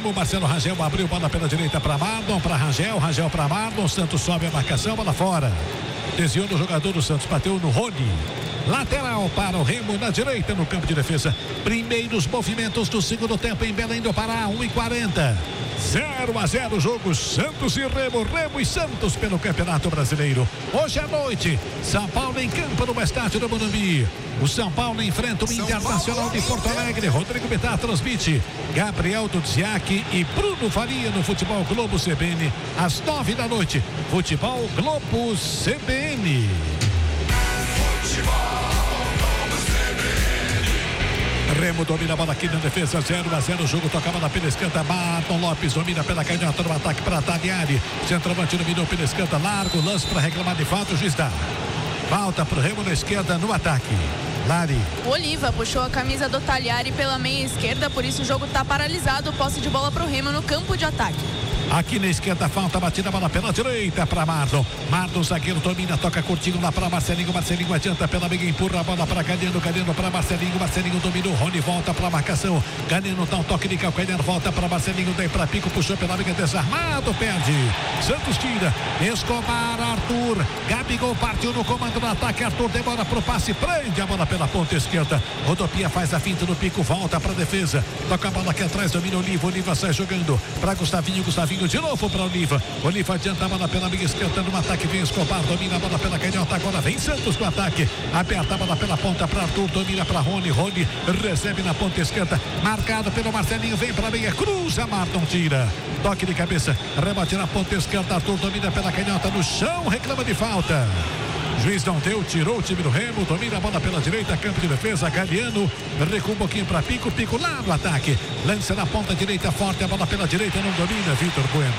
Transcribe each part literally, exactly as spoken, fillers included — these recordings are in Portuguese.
Remo. Marcelo Rangel abriu bola pela direita para Marlon, para Rangel, Rangel para Marlon. Santos sobe a marcação, bola fora. Desviou no jogador do Santos, bateu no Rony. Lateral para o Remo na direita no campo de defesa. Primeiros movimentos do segundo tempo em Belém do Pará, um e quarenta. zero a zero jogo, Santos e Remo, Remo e Santos pelo Campeonato Brasileiro. Hoje à noite, São Paulo em campo no estádio do Morumbi. O São Paulo enfrenta o Internacional de Porto Alegre. Rodrigo Bittar transmite. Gabriel Dudziak e Bruno Faria no Futebol Globo C B N às nove da noite. Futebol Globo C B N. Remo domina a bola aqui na defesa, zero a zero, o jogo tocava na pela esquerda, Marlon Lopes domina pela canhota no ataque para Tagliari, centroavante dominou pela esquerda, largo lance para reclamar de falta, o juiz dá. Falta para o Remo na esquerda no ataque. Lari. O Oliva puxou a camisa do Tagliari pela meia esquerda, por isso o jogo está paralisado, posse de bola para o Remo no campo de ataque. Aqui na esquerda, falta, batida, bola pela direita para Marlon. Marlon, zagueiro, domina, toca curtinho lá para Marcelinho. Marcelinho adianta pela meia, empurra a bola para Galeno. Galeno para Marcelinho. Marcelinho dominou. Rony volta para a marcação. Galeno dá um toque de calcanhar, volta para Marcelinho. Daí para Pico, puxou pela meia, desarmado, perde. Santos tira. Escobar, Arthur. Gabigol partiu no comando do ataque. Arthur demora pro passe, prende a bola pela ponta esquerda. Rodopia faz a finta no Pico, volta para a defesa. Toca a bola aqui atrás, domina Oliva. Oliva sai jogando para Gustavinho. Gustavinho de novo para Oliva. Oliva adianta a bola pela meia esquerda no ataque. Vem Escobar, domina a bola pela canhota. Agora vem Santos no ataque. Aperta a bola pela ponta para Arthur, domina para Rony. Rony recebe na ponta esquerda. Marcado pelo Marcelinho, vem para a meia, cruza, Marlon tira. Toque de cabeça, rebate na ponta esquerda. Arthur domina pela canhota no chão, reclama de falta. Juiz não deu, tirou o time do Remo, domina a bola pela direita, campo de defesa, Galeano, recua um pouquinho para Pico, Pico lá no ataque, lança na ponta direita, forte, a bola pela direita, não domina, Vitor Bueno.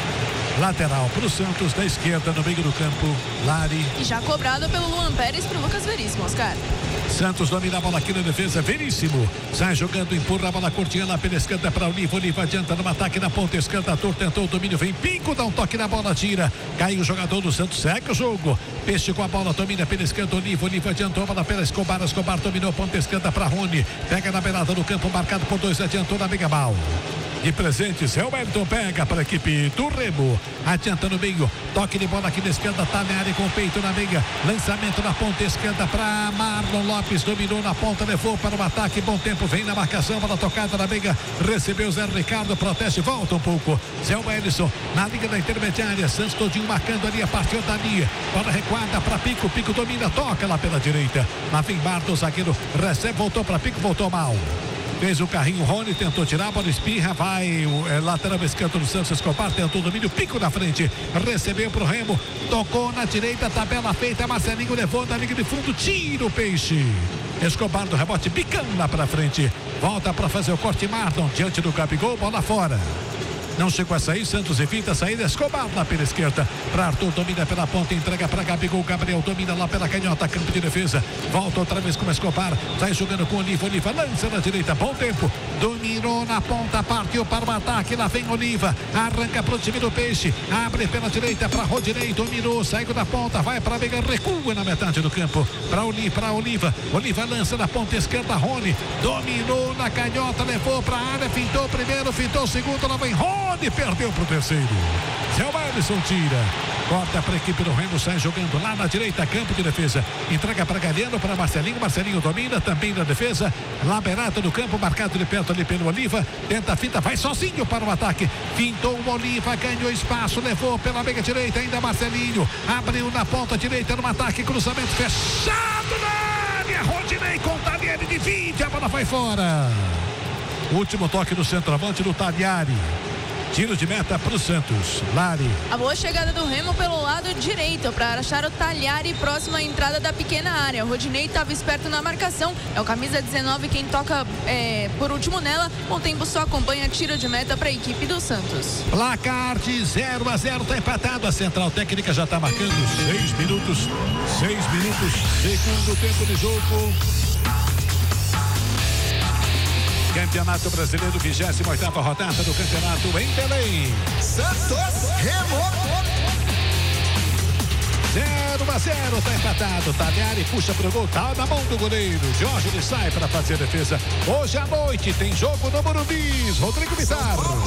Lateral para o Santos, da esquerda, no meio do campo, Lari. E já cobrado pelo Luan Pérez para o Lucas Veríssimo, Oscar. Santos domina a bola aqui na defesa, Veríssimo. Sai jogando, empurra a bola curtinha lá pela esquerda para Oliva. Oliva adianta no ataque na ponta esquerda. Arthur tentou o domínio, vem Pico, dá um toque na bola, tira. Cai o jogador do Santos, segue o jogo. Peixe com a bola, domina pela esquerda, Oliva. Oliva adiantou a bola pela Escobar. Escobar dominou ponta esquerda para Rony. Pega na beirada do campo, marcado por dois, adiantou na mega mal. De presentes, é o Wellington, pega para a equipe do Remo, adianta no meio, toque de bola aqui na esquerda, Tagliari com o peito na meia, lançamento na ponta esquerda para Marlon Lopes, dominou na ponta, levou para o ataque, bom tempo, vem na marcação, bola tocada na meia, recebeu Zé Ricardo, proteste, volta um pouco, Zé Wellison, na liga da intermediária, Santos todinho marcando ali a partir da linha, bola recuada para Pico, Pico domina, toca lá pela direita, lá vem Marlon, zagueiro, recebe, voltou para Pico, voltou mal. Fez o carrinho, Rony tentou tirar, a bola espirra, vai o é, lateral esquerdo do Santos, Escobar tentou o domínio, Pico na frente, recebeu pro Remo, tocou na direita, tabela feita, Marcelinho levou na linha de fundo, tira o Peixe. Escobar do rebote, bicando lá pra frente, volta para fazer o corte, Marlon, diante do Gabigol, bola fora. Não chegou a sair, Santos evita a saída, Escobar lá pela esquerda, para Arthur, domina pela ponta, entrega para Gabigol, Gabriel domina lá pela canhota, campo de defesa, volta outra vez com Escobar, sai jogando com Oliva, Oliva lança na direita, bom tempo, dominou na ponta, partiu para o ataque, lá vem Oliva, arranca para o time do Peixe, abre pela direita para Rodinei, dominou, saiu da ponta, vai para a meia, recua na metade do campo, para Oliva, para Oliva, Oliva lança na ponta esquerda, Rony, dominou na canhota, levou para a área, fintou primeiro, fintou segundo, lá vem Rony, perdeu para o terceiro. Zé Wellison tira. Corta para a equipe do Remo, sai jogando lá na direita, campo de defesa. Entrega para Galeno, para Marcelinho. Marcelinho domina também na defesa. Laberata do campo, marcado de perto ali pelo Oliva. Tenta a fita, vai sozinho para o ataque. Fintou o Oliva, ganhou espaço, levou pela meia direita. Ainda Marcelinho. Abriu na ponta direita no ataque. Cruzamento fechado na área. Rodinei com Tagliari de vinte. A bola vai fora. Último toque do centroavante do Tagliari. Tiro de meta para o Santos. Lari. A boa chegada do Remo pelo lado direito para achar o Tagliari próximo à entrada da pequena área. O Rodinei estava esperto na marcação. É o camisa dezenove quem toca é, por último nela. O tempo só acompanha tiro de meta para a equipe do Santos. Placar de zero a zero, está empatado. A central técnica já está marcando seis minutos. seis minutos. Segundo tempo de jogo. Campeonato Brasileiro, vigésima oitava rodada do campeonato em Belém. Santos, Remo. zero a zero, está empatado. Tagliari puxa pro gol, tá na mão do goleiro. Jorge ele sai para fazer a defesa. Hoje à noite tem jogo no Morumbi. Rodrigo Bittar.